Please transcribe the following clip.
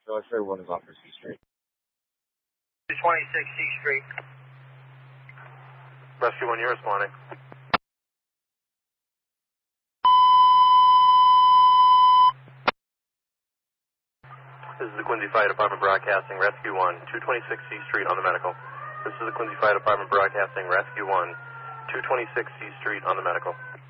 So I said one is off for C Street. 26 C Street. Rescue 1, you're responding. This is the Quincy Fire Department Broadcasting, Rescue 1, 226 C Street on the medical. This is the Quincy Fire Department Broadcasting, Rescue 1, 226 C Street on the medical.